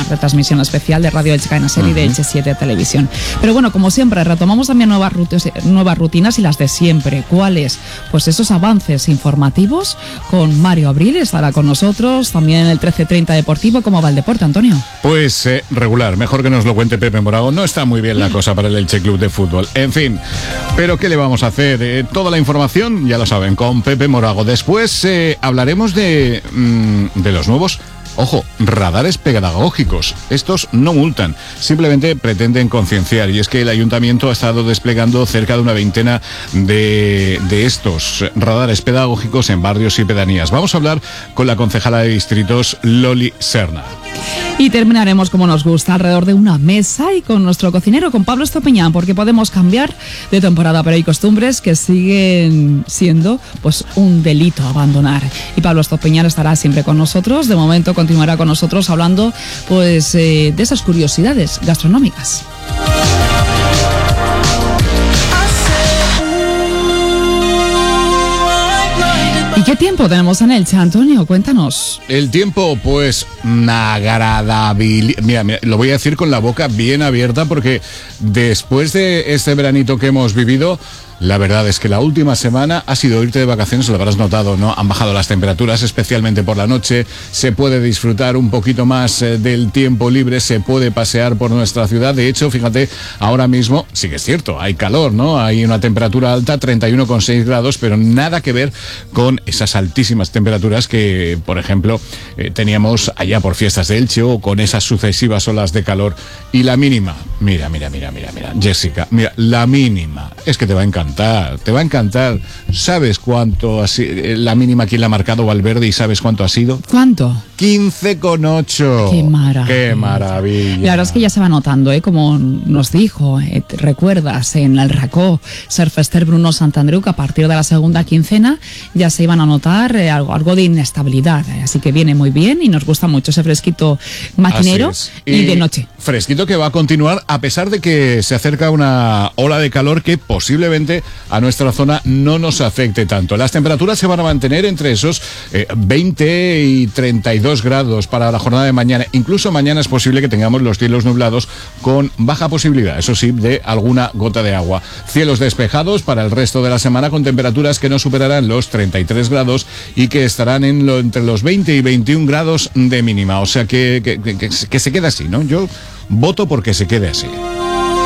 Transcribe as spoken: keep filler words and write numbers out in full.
una retransmisión especial de Radio Elche Cadena Ser y de Elche siete Televisión. Pero bueno, como siempre, retomamos también nuevas, rut- nuevas rutinas y las de siempre. ¿Cuáles? Pues esos avances informativos con Mario Abril, estará con nosotros, también el trece treinta Deportivo. ¿Cómo va el deporte, Antonio? Pues eh, regular, mejor que nos lo cuente Pepe Morago. No está muy bien la cosa para el Elche Club de Fútbol. En fin, pero ¿qué le vamos a hacer? Eh, toda la información, ya lo saben, con Pepe Morago. Después eh, hablaremos de, mmm, de los nuevos... Ojo, radares pedagógicos. Estos no multan, simplemente pretenden concienciar. Y es que el ayuntamiento ha estado desplegando cerca de una veintena de, de estos radares pedagógicos en barrios y pedanías. Vamos a hablar con la concejala de distritos, Loli Serna. Y terminaremos, como nos gusta, alrededor de una mesa y con nuestro cocinero, con Pablo Estopeñán, porque podemos cambiar de temporada, pero hay costumbres que siguen siendo pues un delito abandonar. Y Pablo Estopeñán estará siempre con nosotros. De momento continuará con nosotros hablando pues eh, de esas curiosidades gastronómicas. ¿Y qué tiempo tenemos en Elche, Antonio? Cuéntanos. El tiempo, pues, agradable. Mira, mira, lo voy a decir con la boca bien abierta porque después de este veranito que hemos vivido, la verdad es que la última semana ha sido irte de vacaciones, lo habrás notado, ¿no? Han bajado las temperaturas, especialmente por la noche. Se puede disfrutar un poquito más eh, del tiempo libre, se puede pasear por nuestra ciudad. De hecho, fíjate, ahora mismo, sí que es cierto, hay calor, ¿no? Hay una temperatura alta, treinta y uno coma seis grados, pero nada que ver con esas altísimas temperaturas que, por ejemplo, eh, teníamos allá por fiestas de Elche o con esas sucesivas olas de calor. Y la mínima, mira, mira, mira, mira, mira, Jessica, mira, la mínima, es que te va a encantar. Te va a encantar. ¿Sabes cuánto ha sido? La mínima, ¿quién la ha marcado? Valverde. ¿Y sabes cuánto ha sido? ¿Cuánto? quince coma ocho. ¡Qué maravilla! ¡Qué maravilla! La verdad es que ya se va notando, ¿eh? Como nos dijo, eh, recuerdas, en el Racó, Serfester Bruno Santandreu, que a partir de la segunda quincena ya se iban a notar eh, algo, algo de inestabilidad. Eh, así que viene muy bien y nos gusta mucho ese fresquito matinero y, y de noche. Fresquito que va a continuar a pesar de que se acerca una ola de calor que posiblemente a nuestra zona no nos afecte tanto. Las temperaturas se van a mantener entre esos eh, veinte y treinta y dos grados para la jornada de mañana. Incluso mañana es posible que tengamos los cielos nublados con baja posibilidad, eso sí, de alguna gota de agua. Cielos despejados para el resto de la semana con temperaturas que no superarán los treinta y tres grados y que estarán en lo, entre los veinte y veintiún grados de mínima. O sea que, que, que, que se quede así, ¿no? Yo voto porque se quede así.